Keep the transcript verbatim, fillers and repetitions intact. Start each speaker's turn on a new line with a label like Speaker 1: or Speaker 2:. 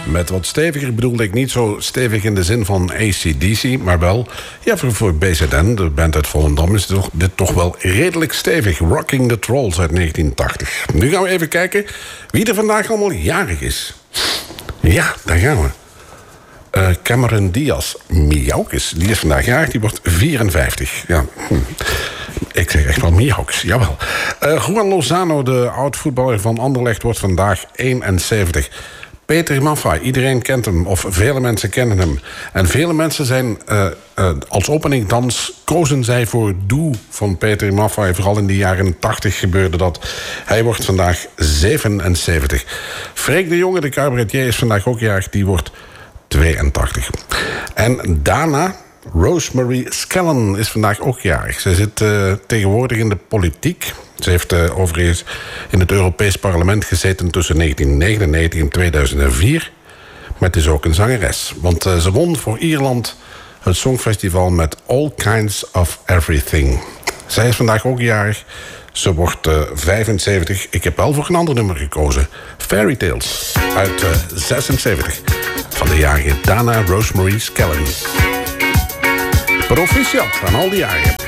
Speaker 1: Met wat steviger bedoelde ik niet zo stevig in de zin van A C D C... maar wel, ja, voor, voor B Z N, de band uit Volendam... is toch, dit toch wel redelijk stevig. Rocking the Trolls uit negentien tachtig. Nu gaan we even kijken wie er vandaag allemaal jarig is. Ja, daar gaan we. Uh, Cameron Diaz, Miauwkes, die is vandaag jarig, die wordt vierenvijftig. Ja, hm. Ik zeg echt wel Miauwkes, jawel. Uh, Juan Lozano, de oud-voetballer van Anderlecht, wordt vandaag eenenzeventig. Peter Maffay, iedereen kent hem, of vele mensen kennen hem. En vele mensen zijn, uh, uh, als openingdans kozen zij voor Doe van Peter Maffay. Vooral in de jaren tachtig gebeurde dat. Hij wordt vandaag zevenenzeventig. Freek de Jonge, de cabaretier, is vandaag ook jarig, die wordt tweeëntachtig. En daarna, Rosemary Scallon is vandaag ook jarig. Ze zit uh, tegenwoordig in de politiek. Ze heeft uh, overigens in het Europees Parlement gezeten tussen negentien negenennegentig en tweeduizend vier. Maar het is ook een zangeres. Want uh, ze won voor Ierland het Songfestival met All Kinds of Everything. Zij is vandaag ook jarig. Ze wordt uh, vijfenzeventig. Ik heb wel voor een ander nummer gekozen. Fairy Tales uit uh, zesenzeventig. Van de jarige Dana Rosemary Scallon. Proficiat aan al die jaren.